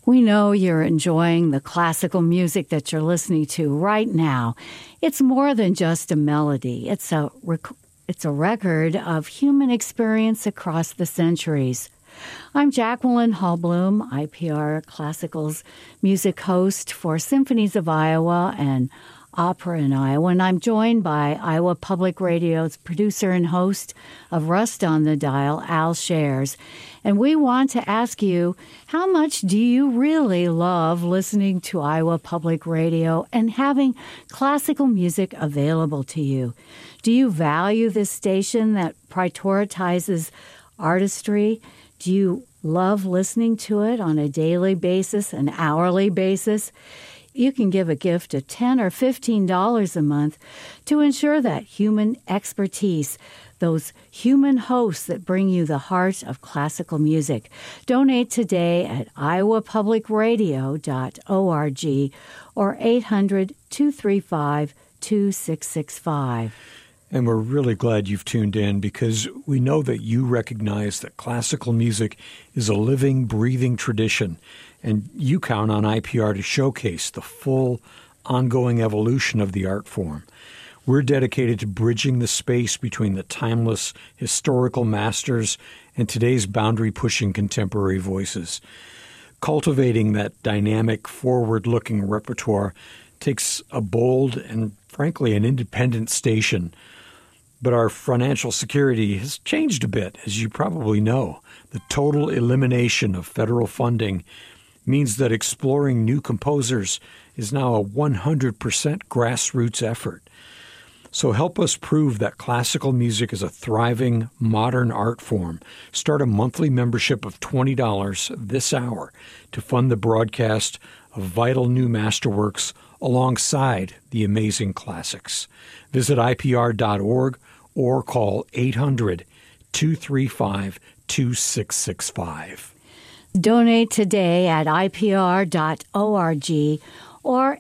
We know you're enjoying the classical music that you're listening to right now. It's more than just a melody. It's a record of human experience across the centuries. I'm Jacqueline Hallbloom, IPR Classical's music host for Symphonies of Iowa and Opera in Iowa, and I'm joined by Iowa Public Radio's producer and host of Rust on the Dial, Al Shares. And we want to ask you, how much do you really love listening to Iowa Public Radio and having classical music available to you? Do you value this station that prioritizes artistry? Do you love listening to it on a daily basis, an hourly basis? You can give a gift of $10 or $15 a month to ensure that human expertise, those human hosts that bring you the heart of classical music. Donate today at iowapublicradio.org or 800-235-2665. And we're really glad you've tuned in because we know that you recognize that classical music is a living, breathing tradition, and you count on IPR to showcase the full, ongoing evolution of the art form. We're dedicated to bridging the space between the timeless, historical masters and today's boundary-pushing contemporary voices. Cultivating that dynamic, forward-looking repertoire takes a bold and, frankly, an independent station. But our financial security has changed a bit, as you probably know. The total elimination of federal funding means that exploring new composers is now a 100% grassroots effort. So help us prove that classical music is a thriving, modern art form. Start a monthly membership of $20 this hour to fund the broadcast of vital new masterworks alongside the amazing classics. Visit IPR.org or call 800-235-2665. Donate today at IPR.org or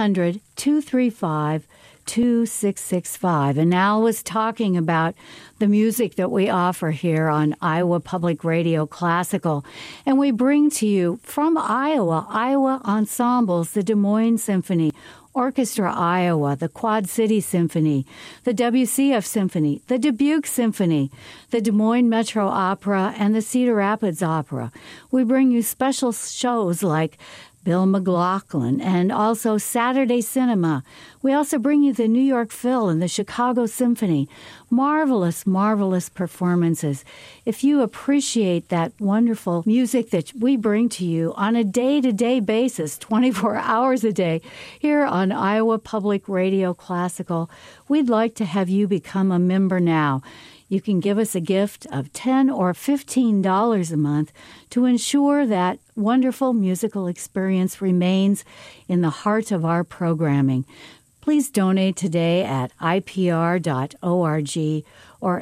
800-235-2665. And Al was talking about the music that we offer here on Iowa Public Radio Classical. And we bring to you from Iowa Ensembles, the Des Moines Symphony, Orchestra Iowa, the Quad City Symphony, the WCF Symphony, the Dubuque Symphony, the Des Moines Metro Opera, and the Cedar Rapids Opera. We bring you special shows like Bill McLaughlin, and also Saturday Cinema. We also bring you the New York Phil and the Chicago Symphony. Marvelous, marvelous performances. If you appreciate that wonderful music that we bring to you on a day-to-day basis, 24 hours a day, here on Iowa Public Radio Classical, we'd like to have you become a member now. You can give us a gift of $10 or $15 a month to ensure that wonderful musical experience remains in the heart of our programming. Please donate today at IPR.org or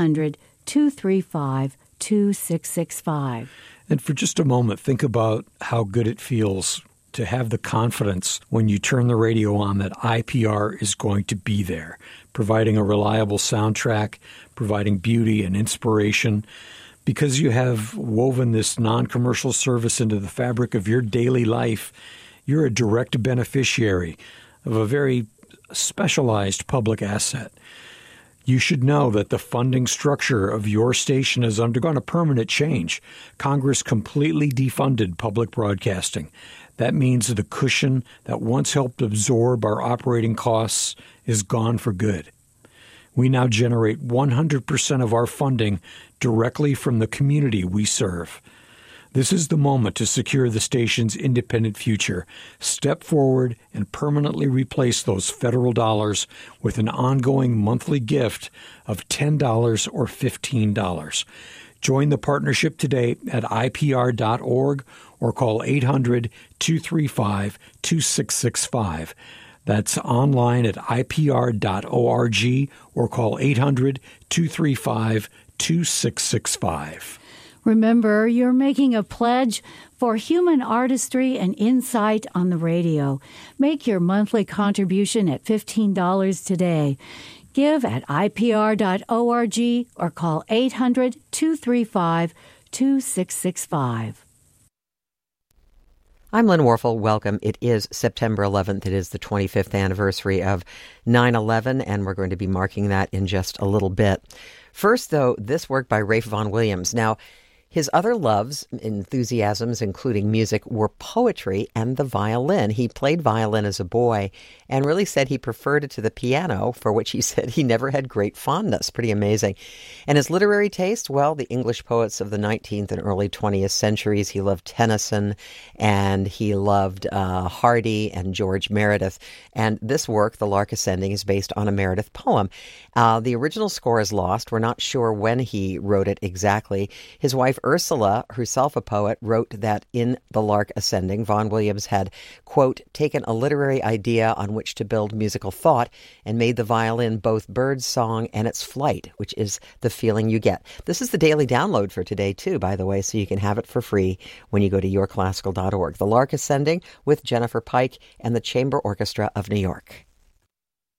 800-235-2665. And for just a moment, think about how good it feels to have the confidence when you turn the radio on that IPR is going to be there, providing a reliable soundtrack, providing beauty and inspiration. Because you have woven this non-commercial service into the fabric of your daily life, you're a direct beneficiary of a very specialized public asset. You should know that the funding structure of your station has undergone a permanent change. Congress completely defunded public broadcasting. That means that the cushion that once helped absorb our operating costs is gone for good. We now generate 100% of our funding directly from the community we serve. This is the moment to secure the station's independent future. Step forward and permanently replace those federal dollars with an ongoing monthly gift of $10 or $15. Join the partnership today at IPR.org or call 800-235-2665. That's online at IPR.org or call 800-235-2665. Remember, you're making a pledge for human artistry and insight on the radio. Make your monthly contribution at $15 today. Give at IPR.org or call 800-235-2665. I'm Lynn Warfel. Welcome. It is September 11th. It is the 25th anniversary of 9/11, and we're going to be marking that in just a little bit. First, though, this work by Ralph Vaughan Williams. Now, his other loves, enthusiasms, including music, were poetry and the violin. He played violin as a boy and really said he preferred it to the piano, for which he said he never had great fondness. Pretty amazing. And his literary taste, well, the English poets of the 19th and early 20th centuries. He loved Tennyson and he loved Hardy and George Meredith. And this work, The Lark Ascending, is based on a Meredith poem. The original score is lost. We're not sure when he wrote it exactly. His wife, Ursula, herself a poet, wrote that in The Lark Ascending, Vaughan Williams had, quote, taken a literary idea on which to build musical thought and made the violin both bird's song and its flight, which is the feeling you get. This is the daily download for today, too, by the way, so you can have it for free when you go to yourclassical.org. The Lark Ascending with Jennifer Pike and the Chamber Orchestra of New York.